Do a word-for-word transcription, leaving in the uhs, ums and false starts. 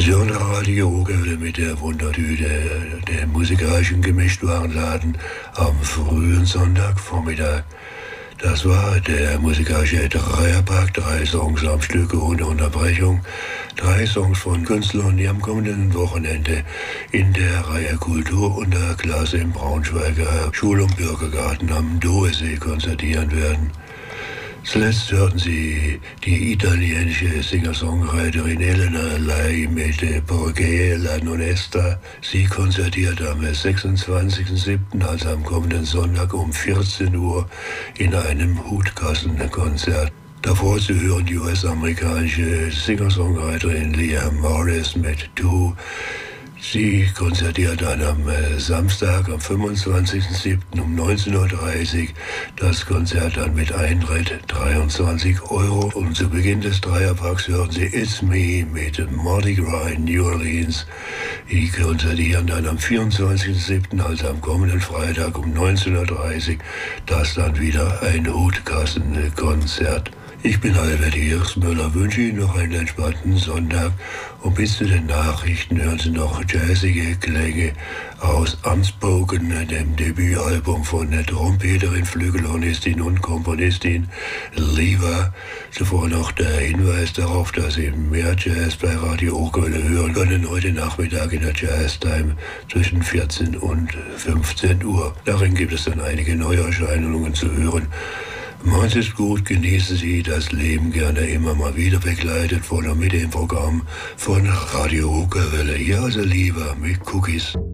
Radio Okerwelle mit der Wundertüte, der musikalischen Gemischtwarenladen am frühen Sonntagvormittag. Das war der musikalische Dreierpack, drei Songs am Stück ohne Unterbrechung. Drei Songs von Künstlern, die am kommenden Wochenende in der Reihe Kultur und der Klasse im Braunschweiger Schul- und Bürgergarten am Dovesee konzertieren werden. Zuletzt hörten Sie die italienische Singer-Songwriterin Elena Lai mit Perché la non esta. Sie konzertiert am sechsundzwanzigsten siebten, also am kommenden Sonntag um vierzehn Uhr in einem Hutkassenkonzert. Davor zu hören die U S-amerikanische Singer-Songwriterin Leah Morris mit Du. Sie konzertiert dann am äh, Samstag, am fünfundzwanzigsten siebten um neunzehn Uhr dreißig. Das Konzert dann mit Eintritt dreiundzwanzig Euro. Und zu Beginn des Dreierpacks hören Sie It's Me mit Mardi Gras in New Orleans. Die konzertieren dann am vierundzwanzigsten siebten, also am kommenden Freitag um neunzehn Uhr dreißig. Das dann wieder ein Hutkassenkonzert. Ich bin Albert Hirschmüller, wünsche Ihnen noch einen entspannten Sonntag und bis zu den Nachrichten hören Sie noch jazzige Klänge aus Unspoken, dem Debütalbum von der Trompeterin, Flügelhornistin und Komponistin Liva. Zuvor noch der Hinweis darauf, dass Sie mehr Jazz bei Radio Okerwelle hören können heute Nachmittag in der Jazztime zwischen vierzehn und fünfzehn Uhr. Darin gibt es dann einige Neuerscheinungen zu hören. Machen Sie es gut, genießen Sie das Leben gerne immer mal wieder begleitet von und mit dem Programm von Radio Okerwelle. Ja, also lieber mit Cookies.